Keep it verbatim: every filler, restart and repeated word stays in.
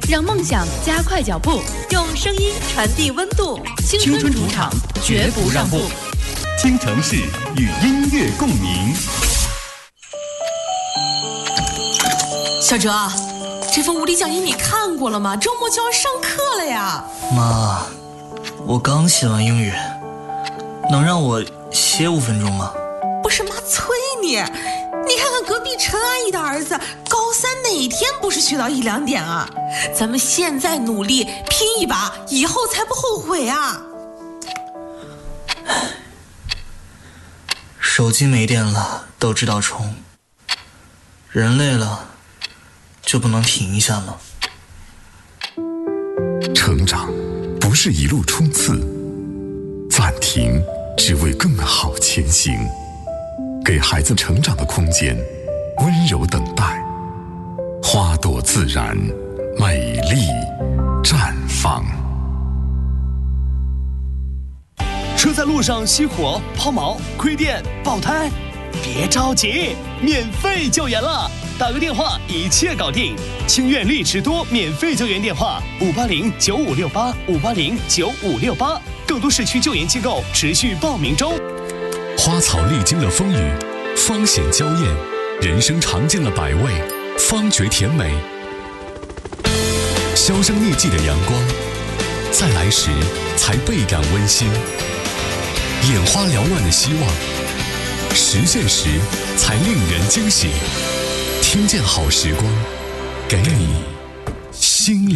让梦想加快脚步， 用声音传递温度。 青春主场，绝不让步。 京城市与音乐共鸣。 小哲，这份物理讲义你看过了吗？周末就要上课了呀。 妈，我刚写完英语，能让我歇五分钟吗？ 不是妈催你，你看看隔壁陈阿姨的儿子，高三哪天不是学到一两点啊？咱们现在努力拼一把，以后才不后悔啊！ 手机没电了都知道充，人累了就不能停一下吗？ 成长不是一路冲刺，暂停只为更好前行。给孩子成长的空间，温柔等待，花朵自然，美丽绽放。 车在路上熄火、抛锚、亏电、爆胎，别着急，免费救援了！打个电话，一切搞定。清苑丽驰多免费救援电话：五八零九五六八五八零九五六八。更多市区救援机构持续报名中。 花草历经了风雨，芳显娇艳；人生尝尽了百味，方觉甜美。销声匿迹的阳光，在来时才倍感温馨；眼花缭乱的希望，实现时才令人惊喜。听见好时光，给你心灵。